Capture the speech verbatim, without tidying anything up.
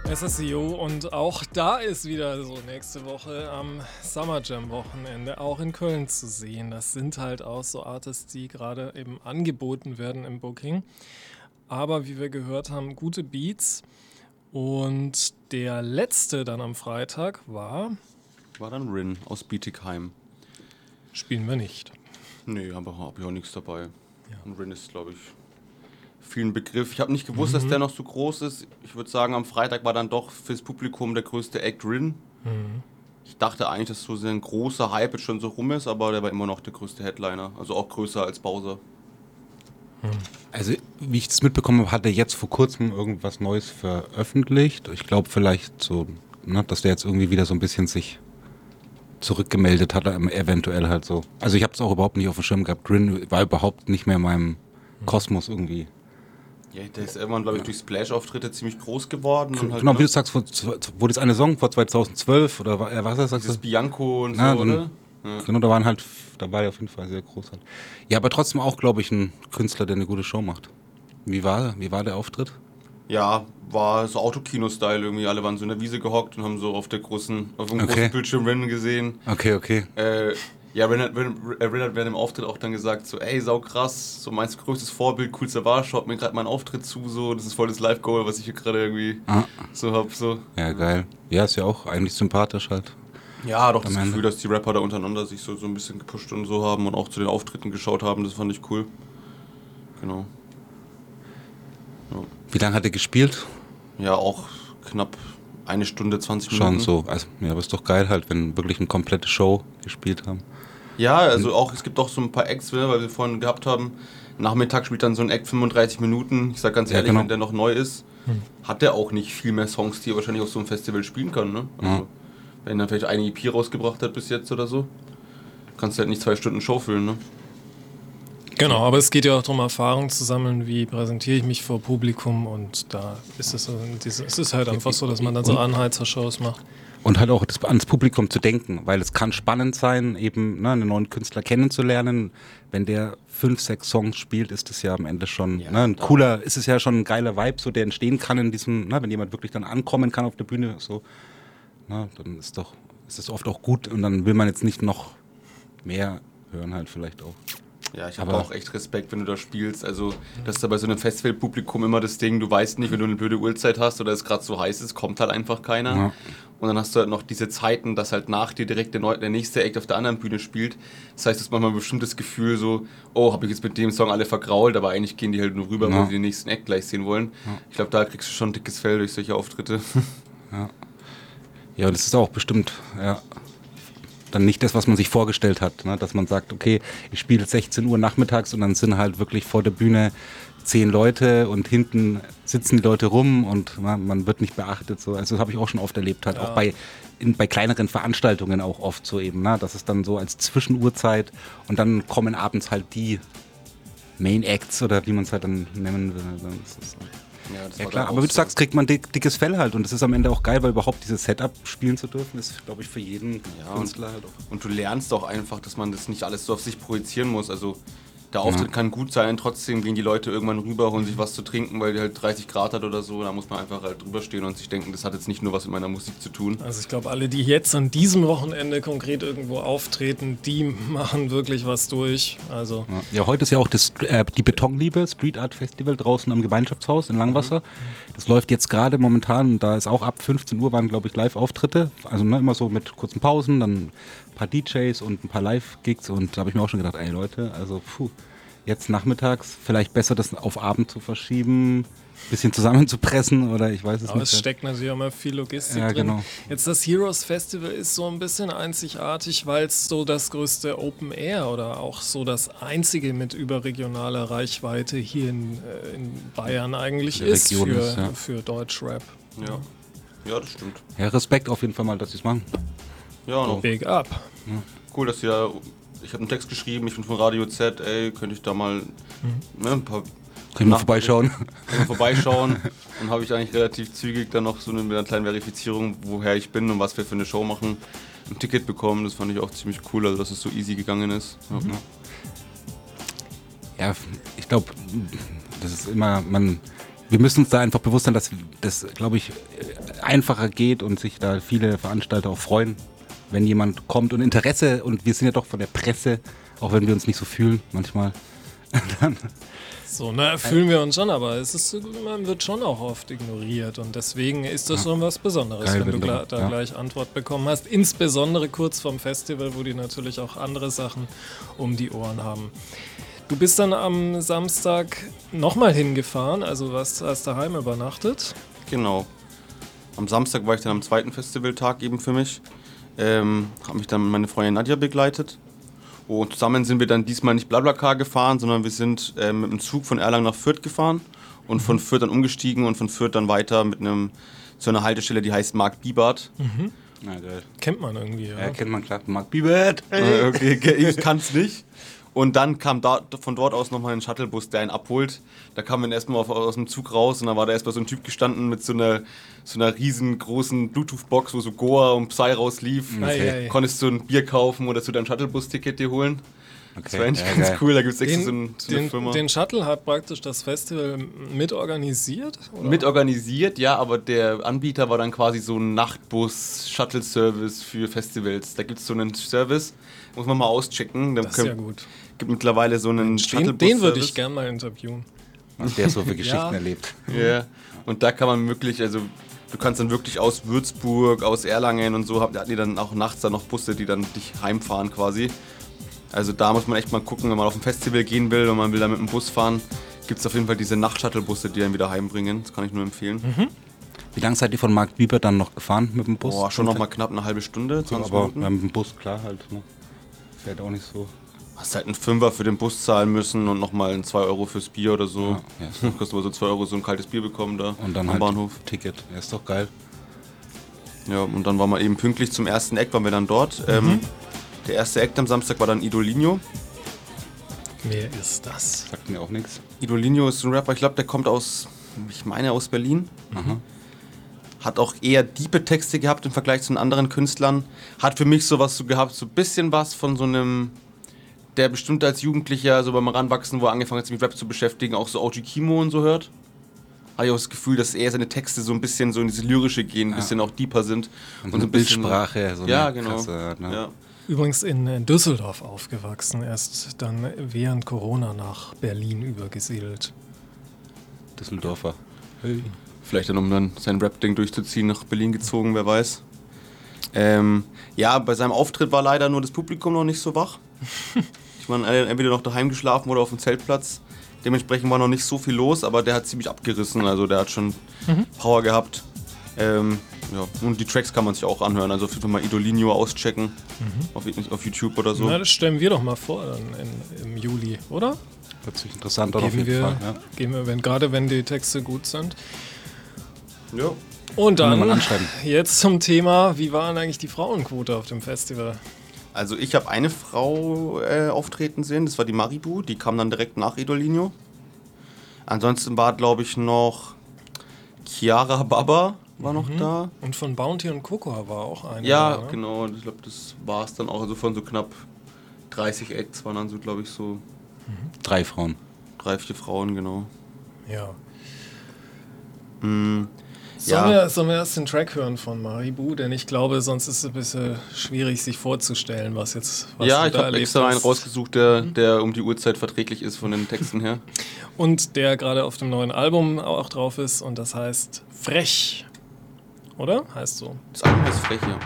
S S C O und auch da ist wieder so nächste Woche am Summer Jam Wochenende auch in Köln zu sehen. Das sind halt auch so Artists, die gerade eben angeboten werden im Booking. Aber wie wir gehört haben, gute Beats. Und der letzte dann am Freitag war... War dann Rin aus Bietigheim. Spielen wir nicht. Nee, aber habe ich auch nichts dabei. Ja. Und Rin ist, glaube ich, vielen Begriff. Ich habe nicht gewusst, mhm. dass der noch so groß ist. Ich würde sagen, am Freitag war dann doch fürs Publikum der größte Act Rin. Mhm. Ich dachte eigentlich, dass so ein großer Hype jetzt schon so rum ist, aber der war immer noch der größte Headliner. Also auch größer als Bowser. Also, wie ich das mitbekommen habe, hat er jetzt vor kurzem irgendwas Neues veröffentlicht. Ich glaube vielleicht so, ne, dass der jetzt irgendwie wieder so ein bisschen sich zurückgemeldet hat, eventuell halt so. Also ich habe es auch überhaupt nicht auf dem Schirm gehabt. Rin war überhaupt nicht mehr in meinem Kosmos irgendwie. Ja, der ist irgendwann, glaube ich, durch Splash-Auftritte ziemlich groß geworden. Und genau, halt, wie du sagst, wurde es eine Song vor zweitausendzwölf oder was sagst du? Das Bianco und Na, so, dann, oder? Ja. Genau, da waren halt, da war er auf jeden Fall sehr groß halt. Ja, aber trotzdem auch, glaube ich, ein Künstler, der eine gute Show macht. Wie war, wie war der Auftritt? Ja, war so Autokino-Style irgendwie. Alle waren so in der Wiese gehockt und haben so auf der großen, auf dem okay. großen Bildschirm Rin gesehen. Okay, okay. Äh, ja, Rin hat, Rin, Rin hat während dem Auftritt auch dann gesagt, so, ey, sau krass, so mein größtes Vorbild, coolster war, schaut mir gerade meinen Auftritt zu, so, das ist voll das Live-Goal, was ich hier gerade irgendwie ah. so hab, so. Ja, geil. Ja, ist ja auch eigentlich sympathisch halt. Ja, doch das Ende. Gefühl, dass die Rapper da untereinander sich so, so ein bisschen gepusht und so haben und auch zu den Auftritten geschaut haben, das fand ich cool. Genau. Ja. Wie lange hat er gespielt? Ja, auch knapp eine Stunde, zwanzig Minuten. Schon so, also, ja, aber ist doch geil halt, wenn wirklich eine komplette Show gespielt haben. Ja, also auch, es gibt auch so ein paar Acts, weil wir vorhin gehabt haben, Nachmittag spielt dann so ein Act fünfunddreißig Minuten, ich sag ganz ehrlich, ja, genau. Wenn der noch neu ist, hm. hat der auch nicht viel mehr Songs, die er wahrscheinlich auf so einem Festival spielen kann, ne? Also, ja. Wenn er vielleicht eine E P rausgebracht hat bis jetzt oder so, kannst du halt nicht zwei Stunden Show füllen, ne? Genau, aber es geht ja auch darum, Erfahrung zu sammeln, wie präsentiere ich mich vor Publikum und da ist es, es ist halt einfach so, dass man dann so Anheizer-Shows macht. Und halt auch das, ans Publikum zu denken, weil es kann spannend sein, eben ne, einen neuen Künstler kennenzulernen. Wenn der fünf, sechs Songs spielt, ist es ja am Ende schon ja, ne, ein cooler, ist es ja schon ein geiler Vibe, so der entstehen kann in diesem, ne, wenn jemand wirklich dann ankommen kann auf der Bühne, so, ne, dann ist doch, ist es oft auch gut und dann will man jetzt nicht noch mehr hören halt vielleicht auch. Ja, ich habe auch echt Respekt, wenn du da spielst. Also, das ist da bei so einem Festivalpublikum immer das Ding, du weißt nicht, wenn du eine blöde Uhrzeit hast oder es gerade so heiß ist, kommt halt einfach keiner. Ja. Und dann hast du halt noch diese Zeiten, dass halt nach dir direkt der, Neu- der nächste Act auf der anderen Bühne spielt. Das heißt, du hast manchmal ein bestimmtes Gefühl so, oh, habe ich jetzt mit dem Song alle vergrault, aber eigentlich gehen die halt nur rüber, ja. weil sie den nächsten Act gleich sehen wollen. Ja. Ich glaube, da kriegst du schon ein dickes Fell durch solche Auftritte. Ja, ja, und das ist auch bestimmt, ja, dann nicht das, was man sich vorgestellt hat, ne? Dass man sagt, okay, ich spiele sechzehn Uhr nachmittags und dann sind halt wirklich vor der Bühne zehn Leute und hinten sitzen die Leute rum und na, man wird nicht beachtet. So. Also das habe ich auch schon oft erlebt, halt ja. auch bei, in, bei kleineren Veranstaltungen auch oft so eben, ne? Das ist dann so als Zwischenuhrzeit und dann kommen abends halt die Main Acts oder wie man es halt dann nennen will. Das ist, Ja, das ja klar, aber wie du so. sagst, kriegt man dick, dickes Fell halt und das ist am Ende auch geil, weil überhaupt dieses Setup spielen zu dürfen, ist, glaube ich, für jeden ja, Künstler halt auch. Und du lernst auch einfach, dass man das nicht alles so auf sich projizieren muss, also der Auftritt ja. kann gut sein, trotzdem gehen die Leute irgendwann rüber, holen sich was zu trinken, weil die halt dreißig Grad hat oder so, da muss man einfach halt drüber stehen und sich denken, das hat jetzt nicht nur was mit meiner Musik zu tun. Also ich glaube, alle, die jetzt an diesem Wochenende konkret irgendwo auftreten, die machen wirklich was durch. Also ja, ja heute ist ja auch das, äh, die Betonliebe Street Art Festival draußen am Gemeinschaftshaus in Langwasser. Mhm. Das läuft jetzt gerade momentan, da ist auch ab fünfzehn Uhr waren, glaube ich, Live-Auftritte, also ne, immer so mit kurzen Pausen, dann ein paar D Js und ein paar Live-Gigs und da habe ich mir auch schon gedacht, ey Leute, also puh, jetzt nachmittags vielleicht besser das auf Abend zu verschieben, bisschen zusammenzupressen oder ich weiß es Aber nicht. Es steckt natürlich auch mal viel Logistik ja, drin. Genau. Jetzt das Heroes Festival ist so ein bisschen einzigartig, weil es so das größte Open Air oder auch so das einzige mit überregionaler Reichweite hier in, äh, in Bayern eigentlich ist für, ist ja. für Deutschrap. Ja. ja, das stimmt. Ja, Respekt auf jeden Fall mal, dass sie es machen. Ja, no. Big up. Ja. Cool, dass ihr, ich habe einen Text geschrieben, ich bin von Radio Z, ey, könnte ich da mal mhm. ne, ein paar Können wir vorbeischauen? Können wir vorbeischauen. Dann habe ich eigentlich relativ zügig dann noch so eine, mit einer kleinen Verifizierung, woher ich bin und was wir für eine Show machen, ein Ticket bekommen. Das fand ich auch ziemlich cool, also dass es so easy gegangen ist. Mhm. Ja, ich glaube, das ist immer, man wir müssen uns da einfach bewusst sein, dass das, glaube ich, einfacher geht und sich da viele Veranstalter auch freuen, wenn jemand kommt und Interesse, und wir sind ja doch von der Presse, auch wenn wir uns nicht so fühlen manchmal, dann... So, na, fühlen wir uns schon, aber es ist, man wird schon auch oft ignoriert und deswegen ist das ja schon was Besonderes, Geil, wenn du wenn du- da ja. gleich Antwort bekommen hast. Insbesondere kurz vorm Festival, wo die natürlich auch andere Sachen um die Ohren haben. Du bist dann am Samstag nochmal hingefahren, also was hast daheim übernachtet? Genau. Am Samstag war ich dann am zweiten Festivaltag eben für mich. Ähm, habe mich dann meine Freundin Nadja begleitet. Und zusammen sind wir dann diesmal nicht BlaBlaCar gefahren, sondern wir sind äh, mit dem Zug von Erlangen nach Fürth gefahren und von Fürth dann umgestiegen und von Fürth dann weiter mit einem zu einer Haltestelle, die heißt Markt Bibart. Na geil. Kennt man irgendwie, ja. Ja, kennt man klar. Mark Bibert. Äh, okay, okay, ich kann's nicht. Und dann kam da, von dort aus nochmal ein Shuttlebus, der einen abholt. Da kam man erstmal auf, aus dem Zug raus und da war da erstmal so ein Typ gestanden mit so einer, so einer riesengroßen Bluetooth-Box, wo so Goa und Psy rauslief. Okay. Ei, ei. Konntest du ein Bier kaufen oder so dein Shuttlebus-Ticket dir holen. Das war eigentlich ja, ganz geil. cool, da gibt es extra Den, so, ein, so eine den, Firma. den Shuttle hat praktisch das Festival mitorganisiert? Oder? Mitorganisiert, ja, aber der Anbieter war dann quasi so ein Nachtbus-Shuttle-Service für Festivals. Da gibt es so einen Service, muss man mal auschecken. Da Das ist ja gut. gibt mittlerweile so einen Den, Shuttlebus-Service. den würde ich gerne mal interviewen. Was der so für Geschichten Ja. erlebt. Ja, und da kann man wirklich, also du kannst dann wirklich aus Würzburg, aus Erlangen und so, hatten die dann auch nachts dann noch Busse, die dann dich heimfahren quasi. Also da muss man echt mal gucken, wenn man auf ein Festival gehen will und man will da mit dem Bus fahren, gibt es auf jeden Fall diese Nachtshuttle-Busse, die einen wieder heimbringen. Das kann ich nur empfehlen. Wie lange seid ihr von Mark Bibert dann noch gefahren mit dem Bus? Boah, schon noch mal knapp eine halbe Stunde, So, zwanzig aber Minuten. ja, mit dem Bus, klar halt. Ne? Fährt auch nicht so. Hast halt einen Fünfer für den Bus zahlen müssen und nochmal ein zwei Euro fürs Bier oder so. Ja, ja. Du kannst aber so zwei Euro so ein kaltes Bier bekommen da Und dann am halt Bahnhof. Ticket. Ja, ist doch geil. Ja, und dann waren wir eben pünktlich zum ersten Act, waren wir dann dort. Ähm, der erste Act am Samstag war dann Idolinho. Wer ist das? Sagt mir auch nichts. Idolinho ist ein Rapper, ich glaube, der kommt aus, ich meine, aus Berlin. Aha. Hat auch eher diepe Texte gehabt im Vergleich zu den anderen Künstlern. Hat für mich sowas so gehabt, so ein bisschen was von so einem, der bestimmt als Jugendlicher, so beim Ranwachsen, wo er angefangen hat, sich mit Rap zu beschäftigen, auch so O G Kimo und so hört. Habe ich auch das Gefühl, dass eher seine Texte so ein bisschen so in diese Lyrische gehen, ein Ja. bisschen auch deeper sind. Und so eine Bildsprache. So ja, eine genau. krasse, ne? Ja. Übrigens in äh, Düsseldorf aufgewachsen, erst dann während Corona nach Berlin übergesiedelt. Düsseldorfer. Hey. Vielleicht dann, um dann sein Rap-Ding durchzuziehen, nach Berlin gezogen, wer weiß. Ähm, ja, bei seinem Auftritt war leider nur das Publikum noch nicht so wach. Ich meine, entweder noch daheim geschlafen oder auf dem Zeltplatz. Dementsprechend war noch nicht so viel los, aber der hat ziemlich abgerissen. Also der hat schon Mhm. Power gehabt. Ähm, ja. Und die Tracks kann man sich auch anhören. Also auf jeden Fall mal Idolinho auschecken. auf, auf YouTube oder so. Na, das stellen wir doch mal vor dann in, im Juli, oder? Hört sich interessant an auf Geben jeden wir, Fall. Ja. geben wir wenn, gerade wenn die Texte gut sind. Ja. Und Können wir dann mal anschreiben. jetzt zum Thema, wie war denn eigentlich die Frauenquote auf dem Festival? Also ich habe eine Frau äh, auftreten sehen, das war die Maribu, die kam dann direkt nach Idolinho. Ansonsten war, glaube ich, noch Chiara Baba war noch da. Und von Bounty und Cocoa war auch eine. Ja, da, ne? genau, ich glaube, das war es dann auch. Also von so knapp dreißig Acts waren dann so, glaube ich, so Drei Frauen. drei, vier Frauen, genau. Ja. Mm, Sollen, ja. wir, sollen wir erst den Track hören von Maribu? Denn ich glaube, sonst ist es ein bisschen schwierig, sich vorzustellen, was jetzt was ja, du ich da habe erlebt extra einen hast. rausgesucht, der, der um die Uhrzeit verträglich ist von den Texten her. Und der gerade auf dem neuen Album auch drauf ist und das heißt Frech. Oder? Heißt so. Das Album heißt Frech, ja.